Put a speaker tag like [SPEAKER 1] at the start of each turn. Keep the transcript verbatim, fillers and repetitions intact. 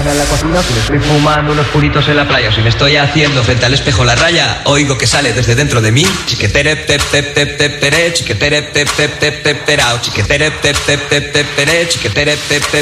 [SPEAKER 1] cena en la cocina, si me estoy fumando unos puritos en la playa, o si me estoy haciendo frente al espejo la raya, oigo que sale desde dentro de mí. Chiquetere, tep, tep, tep, tep, tere, chiquetere, tep, tep, tep, tep, terao, chiquetere, tep, tep, tep, tep, tere, chiquetere, tep, tep,